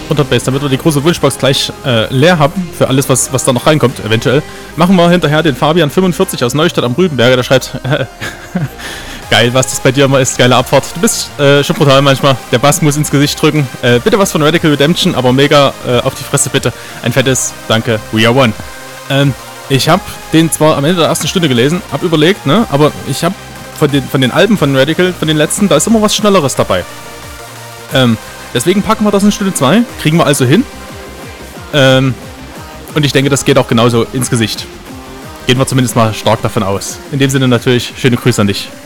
Unterbase, damit wir die große Wunschbox gleich leer haben, für alles, was da noch reinkommt, eventuell. Machen wir hinterher den Fabian 45 aus Neustadt am Rübenberger, der schreibt, geil, was das bei dir immer ist, geile Abfahrt. Du bist schon brutal manchmal, der Bass muss ins Gesicht drücken. Bitte was von Radical Redemption, aber mega auf die Fresse bitte. Ein fettes Danke, we are one. Ich habe den zwar am Ende der ersten Stunde gelesen, habe überlegt, ne, aber ich habe von den Alben von Radical, von den letzten, da ist immer was Schnelleres dabei. Deswegen packen wir das in Stunde 2, kriegen wir also hin. Und ich denke, das geht auch genauso ins Gesicht. Gehen wir zumindest mal stark davon aus. In dem Sinne natürlich, schöne Grüße an dich.